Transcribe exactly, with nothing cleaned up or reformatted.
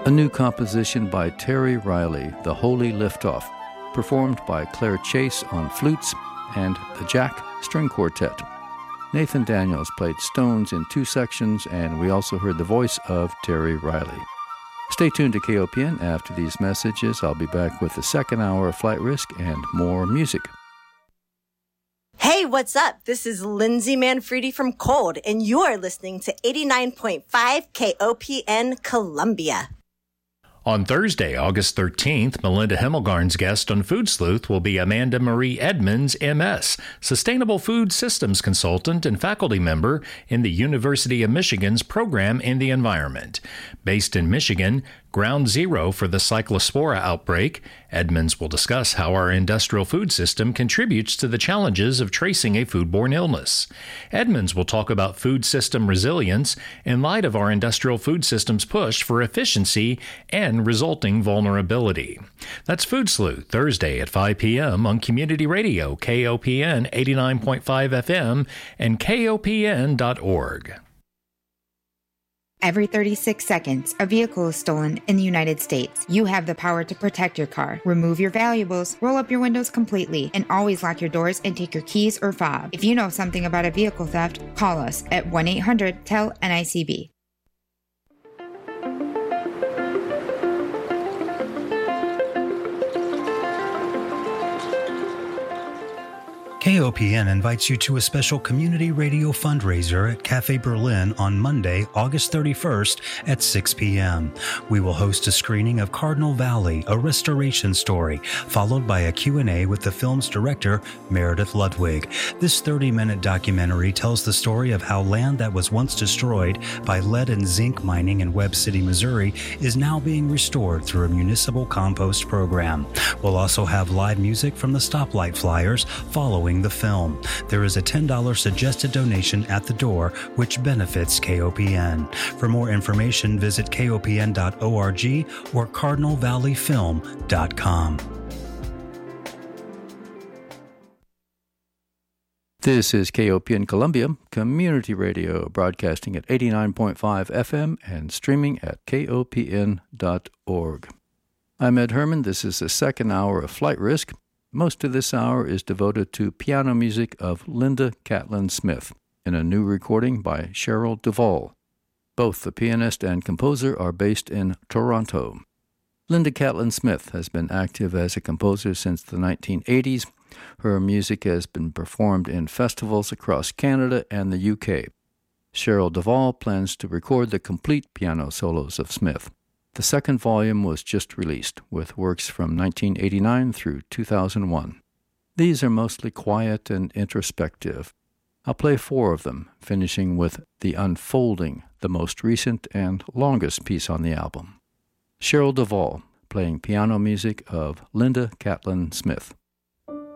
A new composition by Terry Riley, The Holy Liftoff, performed by Claire Chase on flutes and the Jack String Quartet. Nathan Daniels played stones in two sections, and we also heard the voice of Terry Riley. Stay tuned to K O P N. After these messages, I'll be back with the second hour of Flight Risk and more music. Hey, what's up? This is Lindsay Manfredi from Cold, and you're listening to eighty-nine point five K O P N Columbia. On Thursday, August thirteenth, Melinda Hemmelgarn's guest on Food Sleuth will be Amanda Marie Edmonds, M S, Sustainable Food Systems Consultant and faculty member in the University of Michigan's Program in the Environment. Based in Michigan, ground zero for the Cyclospora outbreak, Edmonds will discuss how our industrial food system contributes to the challenges of tracing a foodborne illness. Edmonds will talk about food system resilience in light of our industrial food system's push for efficiency and resulting vulnerability. That's Food Sleuth, Thursday at five p.m. on Community Radio, K O P N eighty-nine point five F M and K O P N dot org. Every thirty-six seconds, a vehicle is stolen in the United States. You have the power to protect your car. Remove your valuables, roll up your windows completely, and always lock your doors and take your keys or fob. If you know something about a vehicle theft, call us at one eight hundred T E L N I C B. K O P N invites you to a special community radio fundraiser at Cafe Berlin on Monday, August thirty-first at six p.m. We will host a screening of Cardinal Valley, a restoration story, followed by a Q and A with the film's director, Meredith Ludwig. This thirty-minute documentary tells the story of how land that was once destroyed by lead and zinc mining in Webb City, Missouri, is now being restored through a municipal compost program. We'll also have live music from the Stoplight Flyers following the film. There is a ten dollars suggested donation at the door, which benefits K O P N. For more information, visit K O P N dot org or Cardinal Valley Film dot com. This is K O P N Columbia, Community Radio, broadcasting at eighty-nine point five F M and streaming at K O P N dot org. I'm Ed Herman. This is the second hour of Flight Risk. Most of this hour is devoted to piano music of Linda Catlin Smith in a new recording by Cheryl Duvall. Both the pianist and composer are based in Toronto. Linda Catlin Smith has been active as a composer since the nineteen eighties. Her music has been performed in festivals across Canada and the U K. Cheryl Duvall plans to record the complete piano solos of Smith. The second volume was just released, with works from nineteen eighty-nine through two thousand one. These are mostly quiet and introspective. I'll play four of them, finishing with The Unfolding, the most recent and longest piece on the album. Cheryl Duvall, playing piano music of Linda Catlin Smith.